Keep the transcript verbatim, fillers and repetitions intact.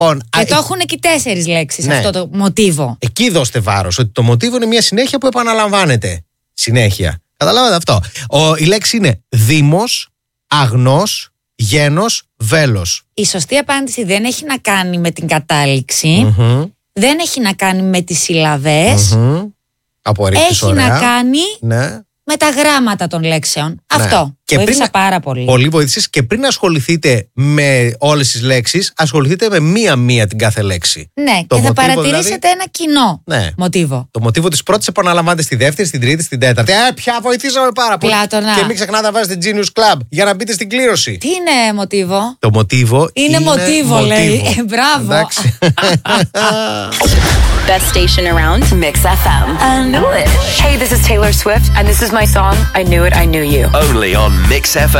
Λοιπόν, και α, το έχουν εκεί τέσσερις λέξεις, ναι. αυτό το μοτίβο. Εκεί δώστε βάρος, ότι το μοτίβο είναι μια συνέχεια που επαναλαμβάνεται. Συνέχεια. Καταλάβατε αυτό. Ο, η λέξη είναι δήμος, αγνός, γένος, βέλος. Η σωστή απάντηση δεν έχει να κάνει με την κατάληξη, Mm-hmm. δεν έχει να κάνει με τις συλλαβές, Mm-hmm. έχει ωραία. να κάνει ναι. με τα γράμματα των λέξεων. Ναι. Αυτό. Και βοήθησα πριν, πάρα πολύ. Πολύ βοήθησες, και πριν ασχοληθείτε με όλες τις λέξεις, ασχοληθείτε με μία-μία την κάθε λέξη. Ναι, το και θα μοτίβο, παρατηρήσετε δηλαδή, ένα κοινό ναι. μοτίβο. Το μοτίβο της πρώτης επαναλαμβάνεται στη δεύτερη, στην τρίτη, στην τέταρτη. Ε, πια βοηθήσαμε πάρα πολύ. Πλάτωνα. Και μην ξεχνάτε να βάζετε Genius Club για να μπείτε στην κλήρωση. Τι είναι μοτίβο? Το μοτίβο είναι, είναι μοτίβο, μοτίβο. λέει. Ε, μπράβο. Εντάξει. Best station around, Mix εφ εμ. I knew it. Hey, this is Taylor Swift, and this is my song, I Knew It, I Knew You. Only on Mix εφ εμ.